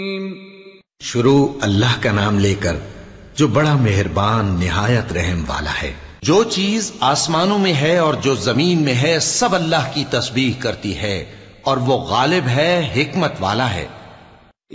शुरू अल्लाह का नाम लेकर जो बड़ा मेहरबान निहायत रहम वाला है। जो चीज आसमानों में है और जो जमीन में है सब अल्लाह की तस्बीह करती है और वो गालिब है, हिकमत वाला है।